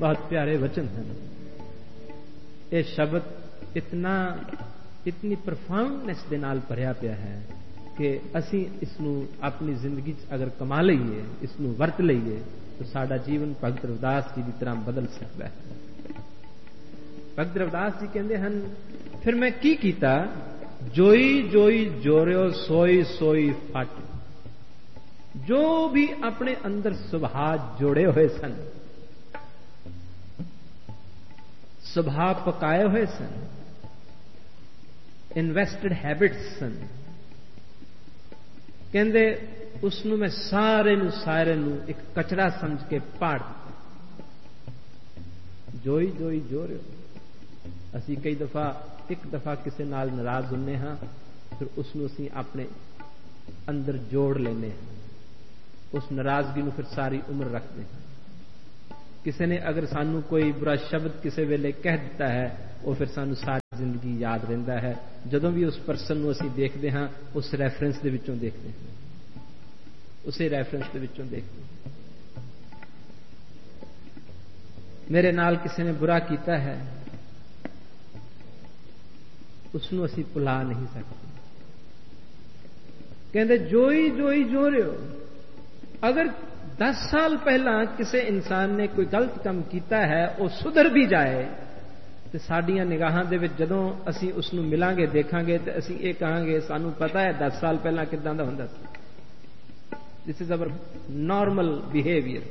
बहुत प्यारे वचन हैं। ये शब्द इतनी परफॉर्मेंस दे नाल भरिया पिया है कि असी इसनू अपनी जिंदगी अगर कमा लईए, इसनू वरत लईए, तो साडा जीवन भगत रविदास जी की तरह बदल सकता है। भगत रविदास जी कहते हैं, फिर मैं की कीता, जोई जोई जोरियो सोई सोई फट। जो भी अपने अंदर सुभाव जोड़े हुए सन, सुभाव पकाए हुए सन, इन्वेस्टेड हैबिट्स सन, कहते उसनू मैं सारे नू एक कचरा समझ के पाड़ दिता। जोई जोई जो रहे हो। असी कई दफा एक दफा किसी नाल नाराज होने हाँ, फिर उसनू असी अपने अंदर जोड़ लेने हैं, उस नाराजगी नू फिर सारी उम्र रखते हैं। किसी ने अगर सानू कोई बुरा शब्द किसी वेले कह दिता है, वो फिर सानू सारी जिंदगी याद रहता है। जदों भी उस परसन नू असी देखते हाँ, उस रैफरेंस दे विचों देखते हैं, उसे रैफरेंस दे विचों देखते हैं। मेरे नाल किसी ने बुरा किया है, उसनू असी भुला नहीं सकते। कहते जोई जोई जो रहे हो। अगर 10 साल पहला किसी इंसान ने कोई गलत काम किया है, वो सुधर भी जाए, तो साडियां निगाहां दे विच जदों असी उसनू मिलांगे देखांगे, तो असी ये कहांगे सानू पता है 10 साल पहला किदां दा हुंदा सी। This is our normal behaviour.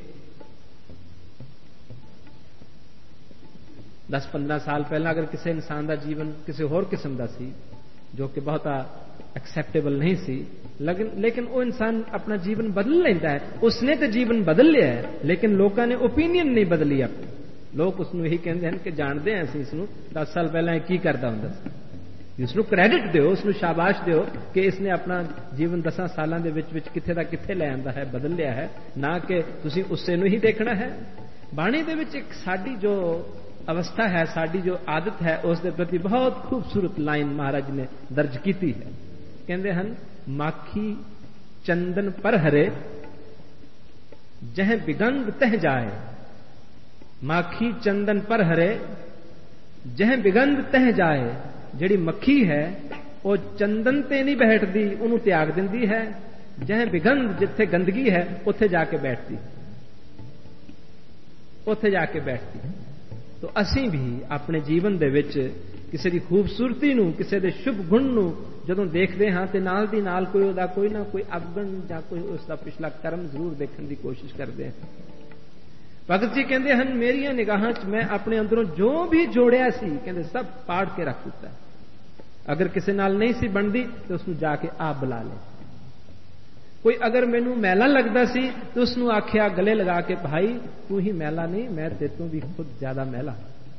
10-15 साल पहला अगर किसी इंसान का जीवन किसी होर किस्म का सी, जो कि बहुता एक्सेप्टेबल नहीं सी, लेकिन वो इंसान अपना जीवन बदल लेता है। उसने तो जीवन बदल लिया है, लेकिन लोगों ने ओपीनियन नहीं बदली अपनी। लोग उसनू यही कहते हैं कि जानते हैं असीं इसनू 10 साल पहला की करता हुंदा सी। उसनू क्रेडिट दो, उसनू शाबाश दो कि इसने अपना जीवन 10 सालों के विच किथे दा किथे ले आंदा है, बदल लिया है, ना कि तुसीं उसे नू ही देखना है। बाणी दे विच एक साडी जो अवस्था है, साडी जो आदत है, उस दे प्रति बहुत खूबसूरत लाइन महाराज ने दर्ज की है। कहते हैं, माखी चंदन पर हरे, जह बिगंग तह जाए। माखी चंदन पर हरे, जह बिगंग तह जाए। जिहड़ी मक्खी है वो चंदन ते नहीं बैठती, उन्होंने त्याग दिंदी है। जह बिगंग, जिथे गंदगी है उत्थे जाके बैठती, उत्थे जाके बैठती। तो असी भी अपने जीवन दे विच किसी की खूबसूरती नू, किसी के शुभ गुण नू जदों देखते हाँ, तो नाल दी नाल कोई ना कोई अवगुण जां कोई उसका पिछला कर्म जरूर देखने की कोशिश करते हैं। भगत जी कहते हैं, मेरिया निगाहां च मैं अपने अंदरों जो भी जोड़िया सी, कहते सब पाड़ के रख दिता। अगर किसी नाल नहीं सी बनती तो उसनू जाके आप बुला ले। कोई अगर मैनू मैला लगता सी तो उसनू आख्या गले लगा के, भाई तू ही मैला नहीं, मैं तेतों भी खुद ज्यादा मैला।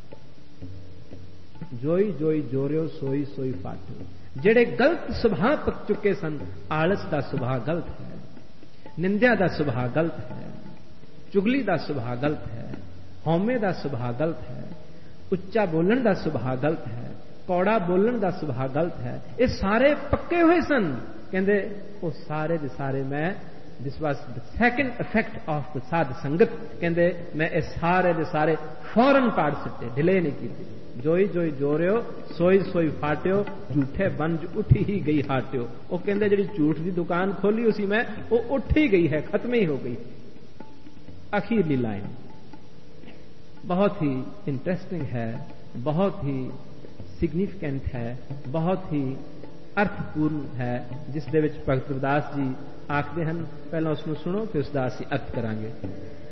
जोई जोई जोरियो सोई सोई फाटो। जेड़े गलत सुभाव पक चुके सन, आलस का सुभाव गलत है, निंदा का सुभाव गलत है, चुगली का सुभाव गलत है, हौमे का सुभाव गलत है, उच्चा बोलन का सुभाव गलत है, कौड़ा बोलन का सुभाव गलत है। ये सारे पक्के हुए सन। कहते वो सारे दे सारे मैं, this was the second effect of the साध संगत। कहते मैं ये सारे दे सारे फौरन पाड़ सके, डिले नहीं की। जोई जोई जोरियो सोई सोई फाटियो, झूठे बंज उठी ही गई हाटियो। वो कहते जी झूठ की दुकान खोली उसी में, वो उठ ही गई है, खत्म ही हो गई। आखिरली लाइन बहुत ही इंटरेस्टिंग है, बहुत ही सिग्निफिकेंट है, बहुत ही अर्थपूर्ण है, जिस दे विच भगत रविदास जी आखते हैं। पहला उसनू सुनो, फिर उसका असीं अर्थ करांगे।